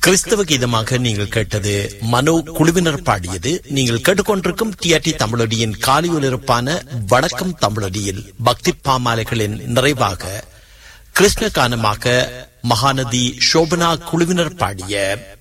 கிறிஸ்தவ கீதமாக நீங்கள் கேட்டது மனோ குழுவினர் பாடியது. நீங்கள் கேட்டுக்கொண்டிருக்கும் டிஆர்டி தமிழொலியின் காலை ஒலிபரப்பான வணக்கம் தமிழொலியில் பக்தி பாமாலைகளின் நிறைவாக கிருஷ்ண கானமாக மகாநதி சோபனா குழுவினர் பாடிய